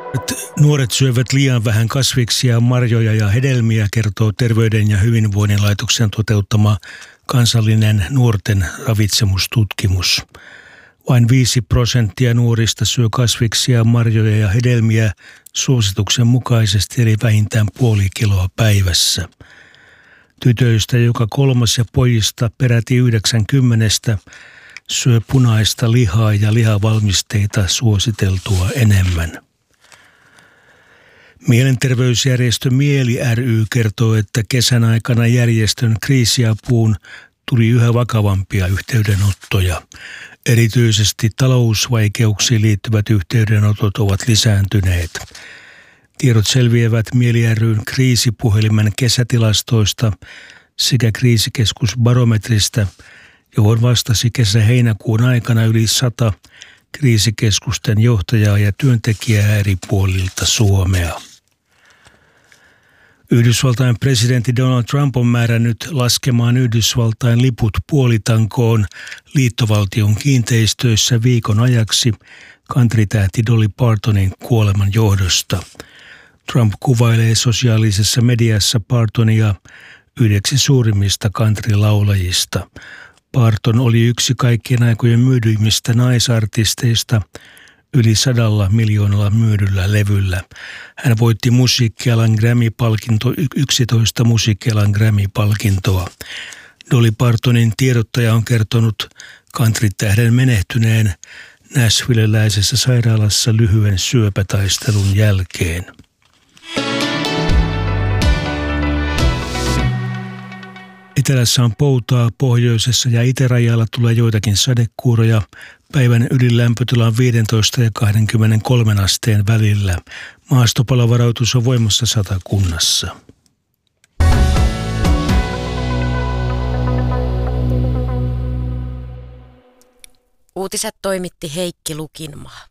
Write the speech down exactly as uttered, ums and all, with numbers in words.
Nuoret syövät liian vähän kasviksia, marjoja ja hedelmiä, kertoo Terveyden ja hyvinvoinnin laitoksen toteuttama kansallinen nuorten ravitsemustutkimus. Vain viisi prosenttia nuorista syö kasviksia, marjoja ja hedelmiä suosituksen mukaisesti, eli vähintään puoli kiloa päivässä. Tytöistä joka kolmas ja pojista peräti yhdeksänkymmentä syö punaista lihaa ja lihavalmisteita suositeltua enemmän. Mielenterveysjärjestö Mieli ry kertoo, että kesän aikana järjestön kriisiapuun tuli yhä vakavampia yhteydenottoja. Erityisesti talousvaikeuksiin liittyvät yhteydenotot ovat lisääntyneet. Tiedot selviävät Mieli ry:n kriisipuhelimen kesätilastoista sekä kriisikeskusbarometristä, johon vastasi kesä-heinäkuun aikana yli sata kriisikeskusten johtajaa ja työntekijää eri puolilta Suomea. Yhdysvaltain presidentti Donald Trump on määrännyt laskemaan Yhdysvaltain liput puolitankoon liittovaltion kiinteistöissä viikon ajaksi countrytähti Dolly Partonin kuoleman johdosta. Trump kuvailee sosiaalisessa mediassa Partonia yhdeksi suurimmista countrylaulajista. Parton oli yksi kaikkien aikojen myydyimmistä naisartisteista yli sadalla miljoonalla myydyllä levyllä. Hän voitti musiikkialan Grammy-palkinto, yksitoista musiikkialan Grammy-palkintoa. Dolly Partonin tiedottaja on kertonut countrytähden menehtyneen Nashvilleläisessä sairaalassa lyhyen syöpätaistelun jälkeen. Etelässä on poutaa, pohjoisessa ja itärajalla tulee joitakin sadekuuroja. Päivän ylilämpötila on viisitoista ja kaksikymmentäkolme asteen välillä. Maastopalovaraisuus on voimassa Satakunnassa. Uutiset toimitti Heikki Lukinmaa.